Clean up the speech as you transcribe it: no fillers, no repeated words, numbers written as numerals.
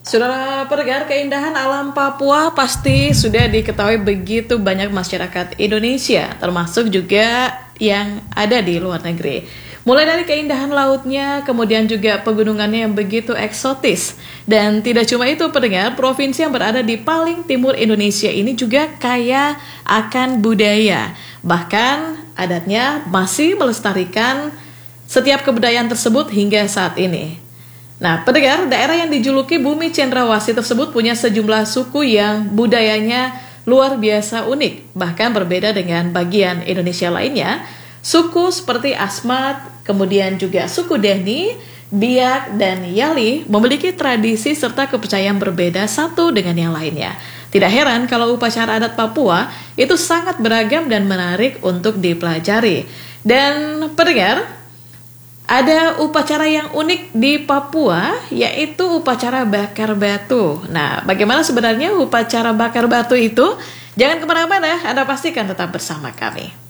Saudara pendengar, keindahan alam Papua pasti sudah diketahui begitu banyak masyarakat Indonesia, termasuk juga yang ada di luar negeri. Mulai dari keindahan lautnya, kemudian juga pegunungannya yang begitu eksotis. Dan tidak cuma itu pendengar, provinsi yang berada di paling timur Indonesia ini juga kaya akan budaya. Bahkan adatnya masih melestarikan setiap kebudayaan tersebut hingga saat ini. Nah, pendengar, daerah yang dijuluki Bumi Cendrawasih tersebut punya sejumlah suku yang budayanya luar biasa unik, bahkan berbeda dengan bagian Indonesia lainnya. Suku seperti Asmat, kemudian juga suku Dehni, Biak, dan Yali memiliki tradisi serta kepercayaan berbeda satu dengan yang lainnya. Tidak heran kalau upacara adat Papua itu sangat beragam dan menarik untuk dipelajari. Dan pendengar, ada upacara yang unik di Papua, yaitu upacara bakar batu. Nah, bagaimana sebenarnya upacara bakar batu itu? Jangan kemana-mana, Anda pastikan tetap bersama kami.